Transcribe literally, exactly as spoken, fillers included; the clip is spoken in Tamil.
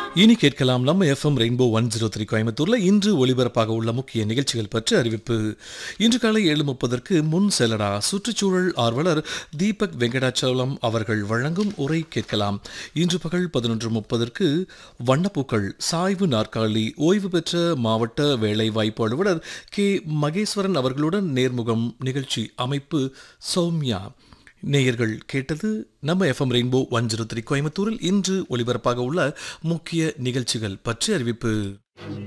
இனி கேட்கலாம் நம்ம FM rainbow one zero three கோயம்புத்தூர்ல இன்று ஒளிபரப்பாக உள்ள முக்கிய நிகழ்ச்சிகள் பற்றி அறிவிப்பு. இன்று காலை ஏழு முப்பதற்கு முன் செல்லடா சுற்றுச்சூழல் ஆர்வலர் தீபக் வெங்கடாச்சலம் அவர்கள் வழங்கும் உரை கேட்கலாம். இன்று பகல் பதினொன்று முப்பதற்கு வண்ணப்பூக்கள் சாய்வு நாற்காலி ஓய்வு பெற்ற மாவட்ட வேலைவாய்ப்பு அலுவலர் கே மகேஸ்வரன் அவர்களுடன் நேர்முகம் நிகழ்ச்சி அமைப்பு சௌமியா. நேயர்கள் கேட்டது நம்ம FM rainbow one zero three கோயம்புத்தூரில் இன்று ஒளிபரப்பாக உள்ள முக்கிய நிகழ்ச்சிகள் பற்றி அறிவிப்பு.